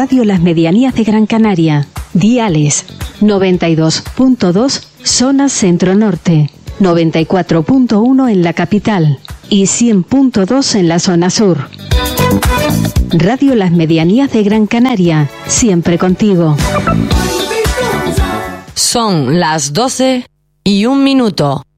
Radio Las Medianías de Gran Canaria. Diales 92.2 zona centro-norte, 94.1 en la capital y 100.2 en la zona sur. Radio Las Medianías de Gran Canaria, siempre contigo. Son las 12:01.